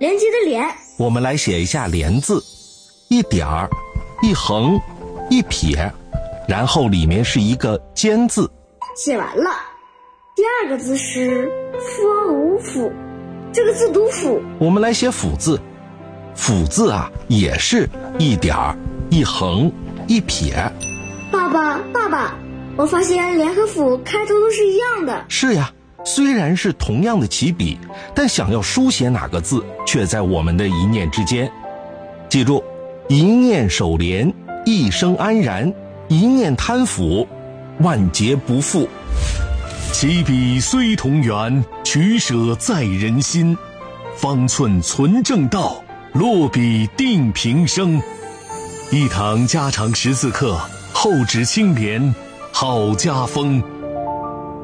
连接的连。 我们来写一下连字，一点儿，一横，一撇，然后里面是一个尖字。 写完了。第二个字是说无府，这个字读府。 我们来写府字，府字啊也是一点儿，一横，一撇。 爸爸，我发现连和府开头都是一样的。 是呀，虽然是同样的起笔，但想要书写哪个字却在我们的一念之间。记住，一念守廉，一生安然，一念贪腐，万劫不复。 起笔虽同源，取舍在人心。方寸存正道，落笔定平生。一堂家常识字课，厚纸轻廉，好家风。